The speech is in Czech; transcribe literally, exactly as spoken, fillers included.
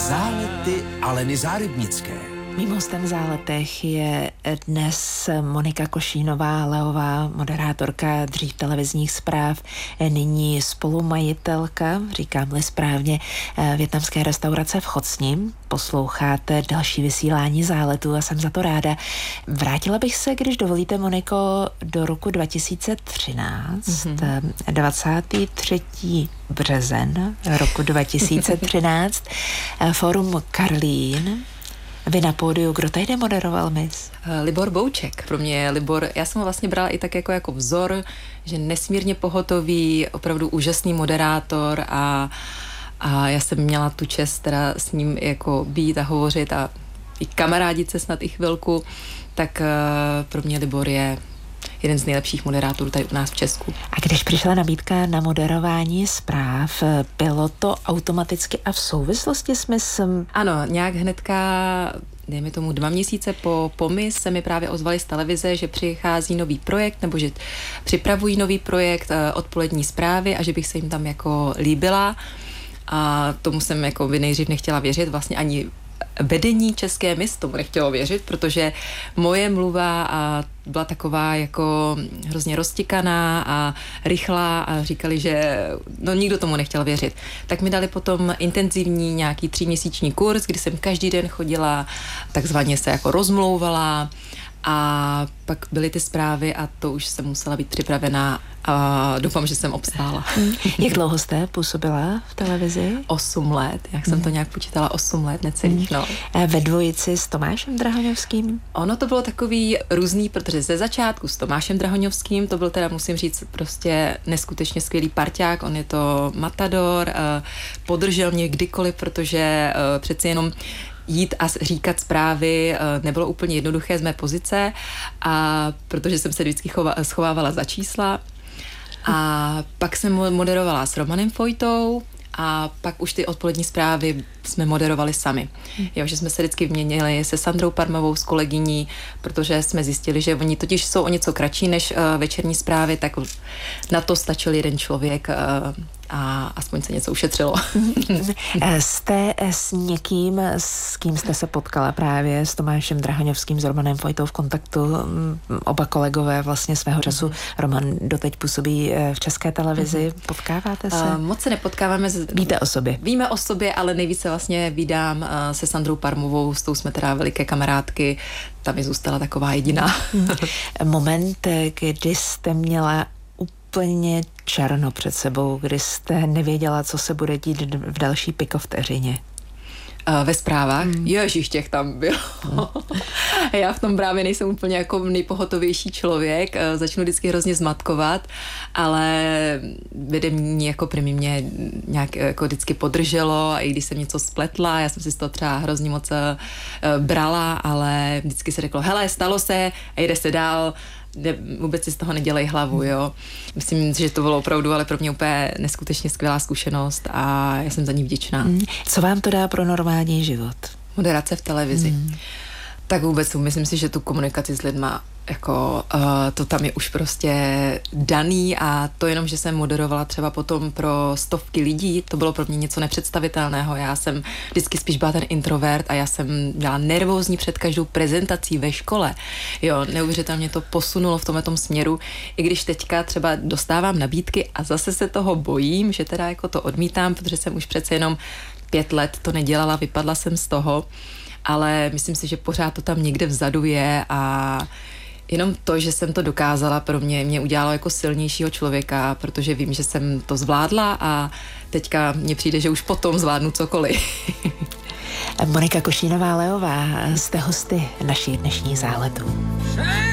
Zálety Aleny Zárybnické. Mým hostem v Záletech je dnes Monika Košínová-Leová, moderátorka dřív televizních zpráv, nyní spolumajitelka, říkám-li správně, vietnamské restaurace v Chocni. Posloucháte další vysílání Záletů a jsem za to ráda. Vrátila bych se, když dovolíte, Moniko, do roku dva tisíce třináct, mm-hmm. dvacátého třetího březen roku dva tisíce třináct, Fórum Karlín. Vy na pódiu, kdo tady moderoval, mis? Libor Bouček. Pro mě je Libor, já jsem ho vlastně brala i tak jako, jako vzor, že nesmírně pohotový, opravdu úžasný moderátor a, a já jsem měla tu čest teda s ním jako být a hovořit a i kamarádit se snad i chvilku, tak uh, pro mě Libor je jeden z nejlepších moderátorů tady u nás v Česku. A když přišla nabídka na moderování zpráv, bylo to automaticky a v souvislosti s mysem? Ano, nějak hnedka, dejme tomu dva měsíce po POMI se mi právě ozvali z televize, že přichází nový projekt, nebo že připravují nový projekt odpolední zprávy a že bych se jim tam jako líbila. A tomu jsem jako by nejdřív nechtěla věřit, vlastně ani vedení České mis tomu nechtělo věřit, protože moje mluva a byla taková jako hrozně roztikaná a rychlá a říkali, že no nikdo tomu nechtěl věřit. Tak mi dali potom intenzivní nějaký tříměsíční kurz, kdy jsem každý den chodila, takzvaně se jako rozmlouvala a pak byly ty zprávy a to už jsem musela být připravená a doufám, že jsem obstála. Jak dlouho jste působila v televizi? Osm let, jak jsem to nějak počítala, osm let, necelých, no. Ve dvojici s Tomášem Drahoňovským? Ono to bylo takový různý, protože ze začátku s Tomášem Drahoňovským, to byl teda, musím říct, prostě neskutečně skvělý parťák, on je to matador, podržel mě kdykoliv, protože přeci jenom jít a říkat zprávy nebylo úplně jednoduché z mé pozice, a protože jsem se vždycky chova, schovávala za čísla. A pak jsem moderovala s Romanem Fojtou a pak už ty odpolední zprávy jsme moderovali sami. Jo, že jsme se vždycky vyměnili se Sandrou Parmovou, s kolegyní, protože jsme zjistili, že oni totiž jsou o něco kratší než uh, večerní zprávy, tak na to stačil jeden člověk uh, a aspoň se něco ušetřilo. Jste s někým, s kým jste se potkala právě, s Tomášem Drahoňovským, s Romanem Fojtou v kontaktu, oba kolegové vlastně svého času. Roman doteď působí v České televizi. Potkáváte se? Uh, moc se nepotkáváme. Z... Víte o sobě? Víme o sobě, ale nejvíce vlastně vídám uh, se Sandrou Parmovou, s tou jsme teda veliké kamarádky, ta mi zůstala taková jediná. Moment, kdy jste měla úplně černo před sebou, kdy jste nevěděla, co se bude dít v další pikovteřině. Uh, ve zprávách? Mm. Ježiš, těch tam bylo. Mm. Já v tom právě nejsem úplně jako nejpohotovější člověk, uh, začnu vždycky hrozně zmatkovat, ale vedení jako první mě nějak jako vždycky podrželo a i když jsem něco spletla, já jsem si z toho třeba hrozně moc uh, brala, ale vždycky se řeklo, hele, stalo se a jde se dál, ne, vůbec si z toho nedělej hlavu, jo. Myslím, že to bylo opravdu, ale pro mě úplně neskutečně skvělá zkušenost a já jsem za ní vděčná. Mm. Co vám to dá pro normální život? Moderace v televizi. Mm. Tak vůbec myslím si, že tu komunikaci s lidma jako uh, to tam je už prostě daný a to jenom, že jsem moderovala třeba potom pro stovky lidí, to bylo pro mě něco nepředstavitelného. Já jsem vždycky spíš byla ten introvert a já jsem byla nervózní před každou prezentací ve škole. Jo, neuvěřitelně to posunulo v tomhletom směru, i když teďka třeba dostávám nabídky a zase se toho bojím, že teda jako to odmítám, protože jsem už přece jenom pět let to nedělala, vypadla jsem z toho, ale myslím si, že pořád to tam někde vzadu je a jenom to, že jsem to dokázala, pro mě, mě udělalo jako silnějšího člověka, protože vím, že jsem to zvládla a teďka mně přijde, že už potom zvládnu cokoliv. Monika Košínová-Leová, jste hosty naší dnešní Záletu.